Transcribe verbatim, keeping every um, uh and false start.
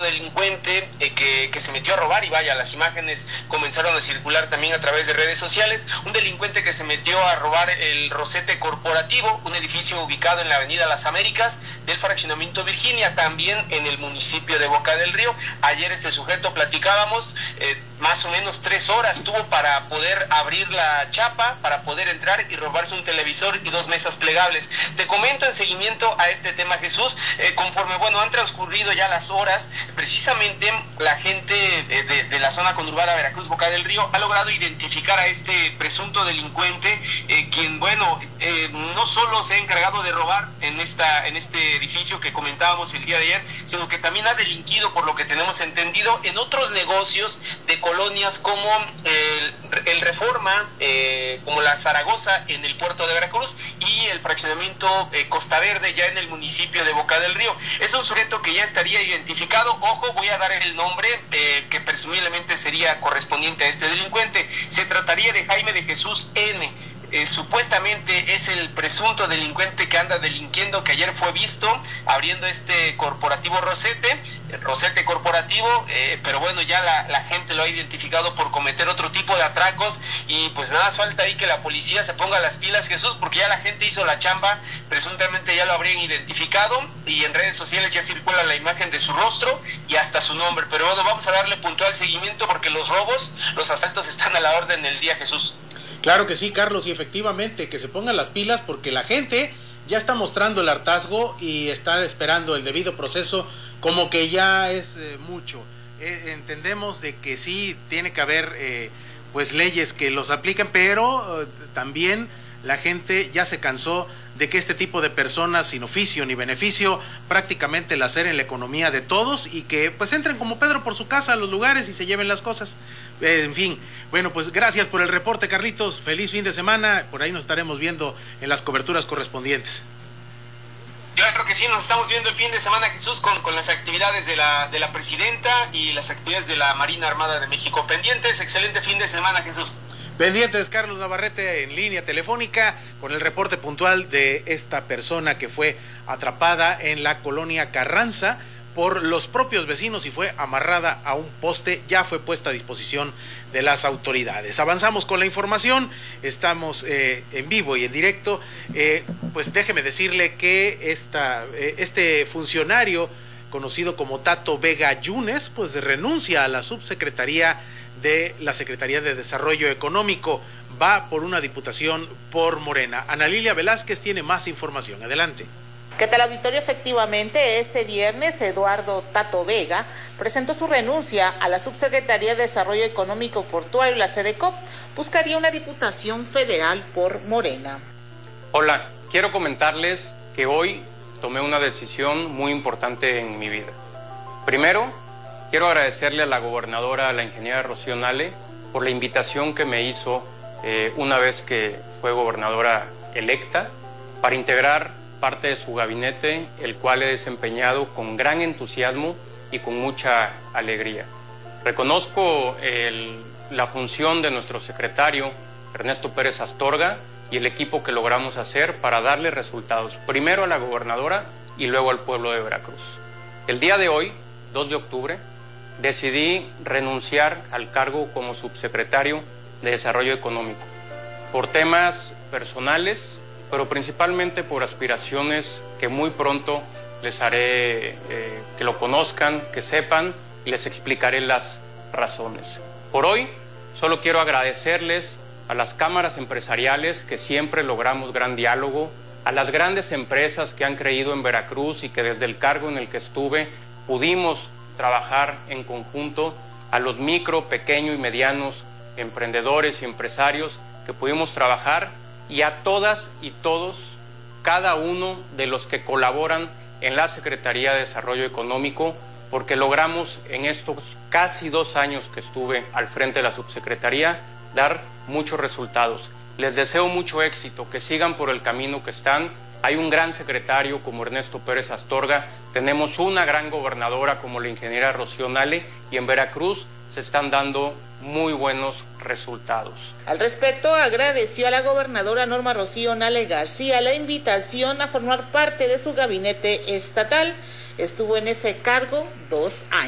delincuente eh, que, que se metió a robar, y vaya, las imágenes comenzaron a circular también a través de redes sociales, un delincuente que se metió a robar el Rosete Corporativo, un edificio ubicado en la avenida Las Américas del fraccionamiento Virginia, también en el municipio de Boca del Río. Ayer este sujeto, platicábamos, eh, más o menos tres horas tuvo para poder abrir la chapa, para poder entrar y robarse un televisor y dos mesas plegables. Te comento en seguimiento a este tema, Jesús, eh, conforme, bueno, han transcurrido ya las horas, precisamente la gente eh, de, de la zona conurbada Veracruz, Boca del Río, ha logrado identificar a este presunto delincuente, eh, quien, bueno, eh, no solo se ha encargado de robar en, esta, en este edificio que comentábamos el día de ayer, sino que también ha delinquido, por lo que tenemos entendido, en otros negocios de colonias como el, el Reforma, eh, como la Zaragoza en el puerto de Veracruz, y el fraccionamiento eh, Costa Verde ya en el municipio de Boca del Río. Es un sujeto que ya estaría identificado. Ojo, voy a dar el nombre eh, que presumiblemente sería correspondiente a este delincuente. Se trataría de Jaime de Jesús N. Eh, supuestamente es el presunto delincuente que anda delinquiendo, que ayer fue visto abriendo este corporativo Rosete, Rosete Corporativo, eh, pero bueno, ya la, la gente lo ha identificado por cometer otro tipo de atracos, y pues nada más falta ahí que la policía se ponga las pilas, Jesús, porque ya la gente hizo la chamba, presuntamente ya lo habrían identificado, y en redes sociales ya circula la imagen de su rostro y hasta su nombre. Pero bueno, vamos a darle puntual seguimiento, porque los robos, los asaltos están a la orden del día, Jesús. Claro que sí, Carlos, y efectivamente que se pongan las pilas, porque la gente ya está mostrando el hartazgo y está esperando el debido proceso, como que ya es eh, mucho. Eh, entendemos de que sí tiene que haber eh, pues leyes que los apliquen, pero eh, también la gente ya se cansó de que este tipo de personas sin oficio ni beneficio prácticamente laceren la economía de todos, y que pues entren como Pedro por su casa a los lugares y se lleven las cosas. Eh, en fin, bueno, pues gracias por el reporte, Carlitos. Feliz fin de semana. Por ahí nos estaremos viendo en las coberturas correspondientes. Claro que sí, nos estamos viendo el fin de semana, Jesús, con, con las actividades de la, de la presidenta y las actividades de la Marina Armada de México. Pendientes, excelente fin de semana, Jesús. Pendientes, Carlos Navarrete en línea telefónica con el reporte puntual de esta persona que fue atrapada en la colonia Carranza por los propios vecinos y fue amarrada a un poste. Ya fue puesta a disposición de las autoridades. Avanzamos con la información, estamos eh, en vivo y en directo. Eh, pues déjeme decirle que esta, eh, este funcionario conocido como Tato Vega Yunes, pues renuncia a la subsecretaría de la Secretaría de Desarrollo Económico, va por una diputación por Morena. Ana Lilia Velázquez tiene más información. Adelante. ¿Qué tal, auditorio? Efectivamente, este viernes Eduardo Tato Vega presentó su renuncia a la Subsecretaría de Desarrollo Económico Portuario, la SEDECOP. Buscaría una diputación federal por Morena. Hola, quiero comentarles que hoy tomé una decisión muy importante en mi vida. Primero, quiero agradecerle a la gobernadora, a la ingeniera Rocío Nale, por la invitación que me hizo eh, una vez que fue gobernadora electa, para integrar parte de su gabinete, el cual he desempeñado con gran entusiasmo y con mucha alegría. Reconozco el, la función de nuestro secretario, Ernesto Pérez Astorga, y el equipo que logramos hacer para darle resultados, primero a la gobernadora y luego al pueblo de Veracruz. El día de hoy, dos de octubre, decidí renunciar al cargo como subsecretario de Desarrollo Económico por temas personales, pero principalmente por aspiraciones que muy pronto les haré eh, que lo conozcan, que sepan, y les explicaré las razones. Por hoy, solo quiero agradecerles a las cámaras empresariales que siempre logramos gran diálogo, a las grandes empresas que han creído en Veracruz y que desde el cargo en el que estuve pudimos trabajar en conjunto, a los micro, pequeño y medianos emprendedores y empresarios que pudimos trabajar, y a todas y todos, cada uno de los que colaboran en la Secretaría de Desarrollo Económico, porque logramos en estos casi dos años que estuve al frente de la subsecretaría dar muchos resultados. Les deseo mucho éxito, que sigan por el camino que están. Hay un gran secretario como Ernesto Pérez Astorga, tenemos una gran gobernadora como la ingeniera Rocío Nale, y en Veracruz se están dando muy buenos resultados. Al respecto, agradeció a la gobernadora Norma Rocío Nale García la invitación a formar parte de su gabinete estatal. Estuvo en ese cargo dos años.